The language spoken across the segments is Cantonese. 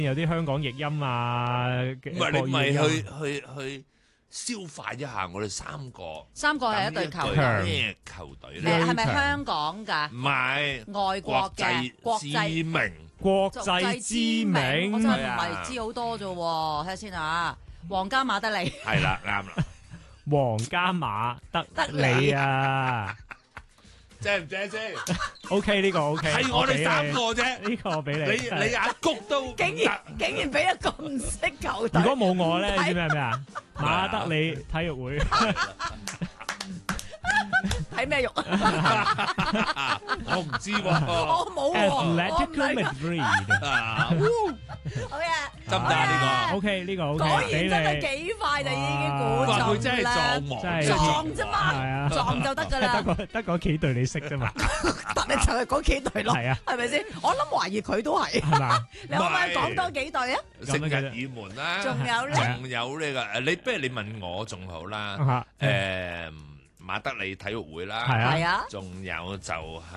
有啲香港譯音啊， 唔係你咪去消化一下我哋三個係一隊球隊咩球隊咧？ 係咪香港㗎？ 唔係外國嘅國際知名。 國際知名， 我真係唔係知好多啫喎，睇下先啊，皇家馬德里係啦，啱啦， 皇家馬德里啊， 正唔正先 ？OK 呢個 OK， 係我哋三個啫， 呢個我俾你。 你阿谷都竟然俾一個唔識球隊。 如果冇我咧，你知咩啊？馬德里體育會。 睇咩肉？ 我唔知喎， 我冇喎。 Atletico Madrid 好嘅， 得唔得呢個 ？OK 呢個 OK， 講完真係幾快就已經估中啦。 佢真係撞真係撞啫嘛，撞就得㗎啦。 得嗰幾隊你識啫嘛。 但係就係嗰幾隊咯， 係啊， 係咪先？我諗懷疑佢都係。 係嘛？ 你可唔可以講多幾隊啊？ 聖日耳門啦， 仲有咧？ 仲有呢個你不如你問我仲好啦。馬德里體育會啦， 係啊， 仲有就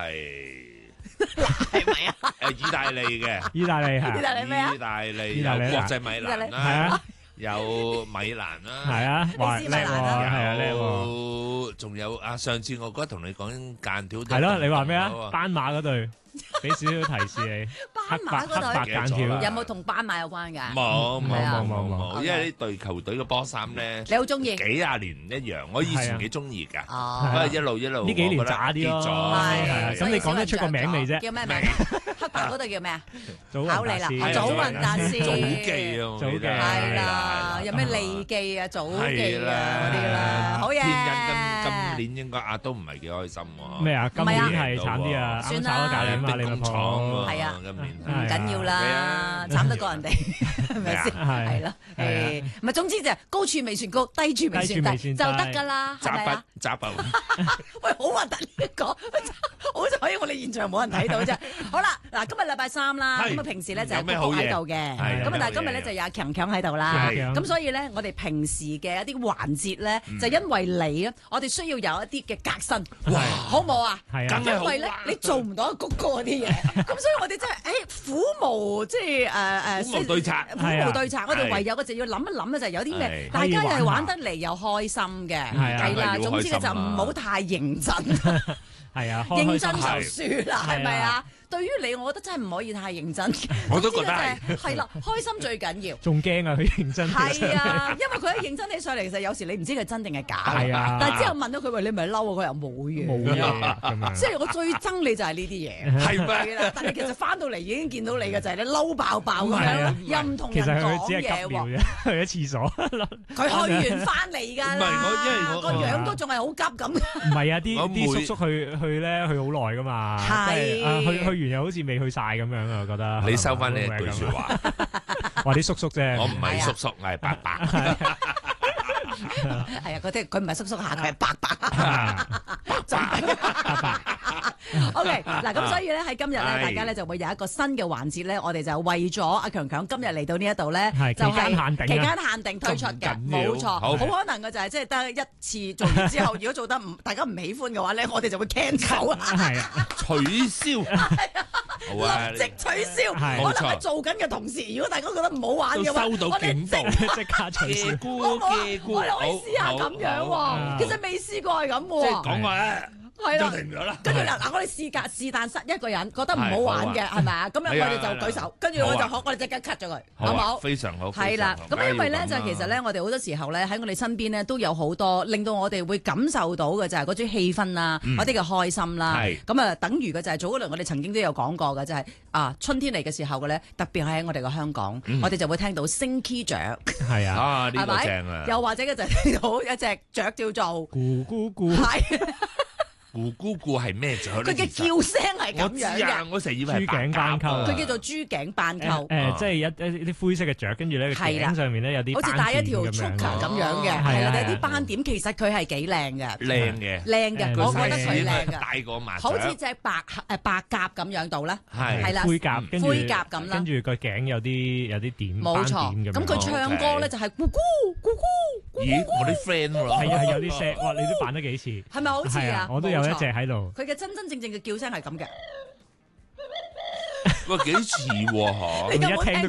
係咪啊？ 意大利嘅， 意大利係意大利咩啊？ 意大利有國際米蘭啦， 係啊， 有米蘭啦， 係啊，哇叻喎，係啊叻喎， 仲有啊，上次我覺得同你講間條係咯，你話咩啊？斑馬嗰隊。俾少少提示你， 斑馬嗰隊間條有冇同斑馬有關㗎？ 冇，因為呢隊球隊嘅波衫咧， 你好中意， 幾廿年唔一樣。我以前幾中意㗎， 不過一路呢幾年渣啲咯。係咁你講得出個名未啫？ 叫咩名？黑白嗰隊叫咩啊？ 祖雲達斯， 祖雲達斯， 祖記啊， 祖記係啦，有咩利記啊、祖記啊嗰啲啦，好嘢。 天恩今年應該都唔係幾開心喎。 咩啊？今年係慘啲啊！ 算啦， 炒咗價你兵工廠係啊， 今年唔緊要啦，慘得過人哋，係咪先？係咯，唔係總之就係高處未算高，低處未算低就得㗎啦，係咪啊？ 揸筆， 喂，好核突呢個，好彩我哋現場冇人睇到啫。好啦，嗱，今日禮拜三啦，咁啊平時咧就係谷谷喺度嘅，咁啊但係今日咧就有阿強強喺度啦，咁所以咧我哋平時嘅一啲環節咧就因為你啊，我哋需要有一啲嘅革新，哇，好唔好啊？ 係啊， 因為咧你做唔到谷歌嗰啲嘢，咁所以我哋真係苦無即係苦無對策， 苦無對策，我哋唯有嘅就要諗一諗咧，就係有啲咩大家又係玩得嚟又開心嘅，係啦，總之咧就唔好太認真， 係啊， 認真就輸啦，係咪啊？對於你，我覺得真係唔可以太認真。 我都覺得係啦，開心最緊要。 仲驚啊！佢認真。 係啊，因為佢一認真起上嚟，其實有時你唔知佢真定係假。 係啊。 但係之後問到佢話你咪嬲啊，佢又冇嘢。 冇嘢咁樣。 即係我最憎你就係呢啲嘢。 係咩？ 但係其實翻到嚟已經見到你嘅就係你嬲爆爆咁樣，又唔同人講嘢喎。 去咗廁所。 佢去完翻嚟㗎啦。因為個樣都仲係好急咁。 唔係啊，啲叔叔去咧去好耐㗎嘛。 係。 去完又好似未去晒咁樣啊！我覺得你收翻呢一句説話， 話啲叔叔啫， 我唔係叔叔，我係伯伯。 係啊，佢唔係叔叔下，佢係伯伯。OK， 嗱咁所以咧喺今日咧，大家咧就會有一個新嘅環節咧，我哋就為咗阿強強今日嚟到呢一度咧，就係期間限定推出嘅，冇錯。好可能嘅就係即係得一次做完之後，如果做得大家唔喜歡嘅話咧，我哋就會 cancel 啊， 係啊， 取消。 立即取消，可能係做緊嘅同時，如果大家覺得唔好玩嘅話， 收到警報， 即刻取消。 我哋可以試下咁樣喎，其實未試過係咁喎。 即係講話咧。 係啦， 停咗啦。 跟住嗱，我哋是但失一個人覺得唔好玩嘅，係咪啊？咁樣我哋就舉手，跟住我哋即刻 cut 咗佢，好唔好？ 非常好。 係啦，咁因為咧就其實咧，我哋好多時候咧喺我哋身邊咧都有好多令到我哋會感受到嘅就係嗰種氣氛啦，嗰啲嘅開心啦。咁啊，等於嘅就係早嗰輪我哋曾經都有講過嘅，就係春天嚟嘅時候嘅咧，特別係喺我哋嘅香港，我哋就會聽到升 key 雀。 係啊， 呢個正啊！ 又或者嘅就聽到一隻雀叫做咕咕咕。 咕咕咕係咩雀？ 佢嘅叫聲係咁樣嘅。 我成日以為係珠頸斑鳩。 佢叫做珠頸斑鳩。 即係一啲灰色嘅雀，跟住咧頸上面咧有啲好似帶一條 choker 咁樣嘅，係啦，有啲斑點，其實佢係幾靚嘅。靚嘅，我覺得佢靚嘅。 大過麻雀。 好似隻白鴿咁樣度咧。 係啦， 灰鴿， 灰鴿咁啦。 跟住個頸有啲點。 冇錯。咁佢唱歌咧就係咕咕咕咕。 咦，我啲 friend 喎。 係啊，係有啲聲，哇！你都扮得幾似。 係咪好似啊？ 我都有一隻喺度。 佢嘅真正嘅叫聲係咁嘅。 喂，幾似喎嚇！ 你有冇聽